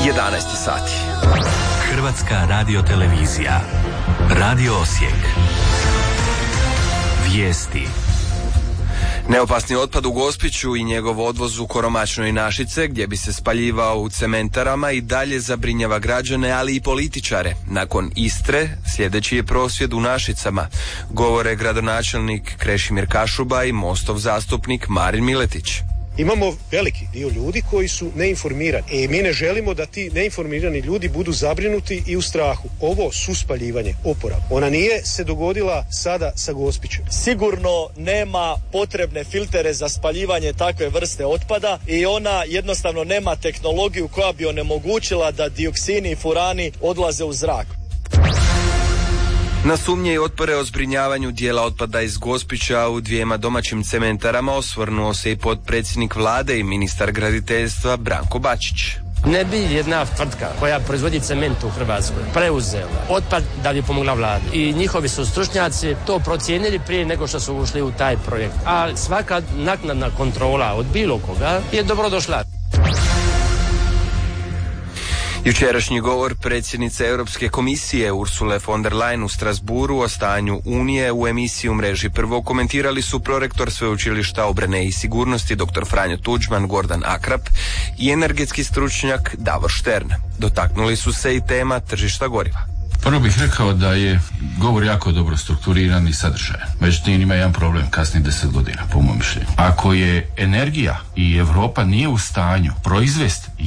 11 sati. Hrvatska radiotelevizija. Radio Osijek. Vijesti. Neopasni otpad u Gospiću i njegov odvoz u Koromačnoj Našice, gdje bi se spaljivao u cementarama, i dalje zabrinjava građane, ali i političare. Nakon Istre, sljedeći je prosvjed u Našicama. Govore gradonačelnik Krešimir Kašuba i Mostov zastupnik Marin Miletić. Imamo veliki dio ljudi koji su neinformirani i mi ne želimo da ti neinformirani ljudi budu zabrinuti i u strahu. Ovo suspaljivanje, oporav, ona nije se dogodila sada sa Gospićem. Sigurno nema potrebne filtere za spaljivanje takve vrste otpada i ona jednostavno nema tehnologiju koja bi onemogućila da dioksini i furani odlaze u zrak. Na sumnje i otpore o zbrinjavanju dijela otpada iz Gospića u 2 domaćim cementarama osvrnuo se i potpredsjednik vlade i ministar graditeljstva Branko Bačić. Ne bi jedna tvrtka koja proizvodi cement u Hrvatskoj preuzela otpad da bi pomogla vladi. I njihovi su stručnjaci to procijenili prije nego što su ušli u taj projekt. A svaka naknadna kontrola od bilo koga je dobrodošla. Jučerašnji govor predsjednice Europske komisije Ursule von der Leyen u Strasbourgu o stanju Unije u emisiji u mreži Prvo komentirali su prorektor Sveučilišta obrane i sigurnosti dr. Franjo Tuđman, Gordan Akrap i energetski stručnjak Davor Štern. Dotaknuli su se i tema tržišta goriva. Prvo bih rekao da je govor jako dobro strukturiran i sadržajan. Međutim, ima jedan problem kasnije 10 godina, po mom mišljenju. Ako je energija i Europa nije u stanju proizvesti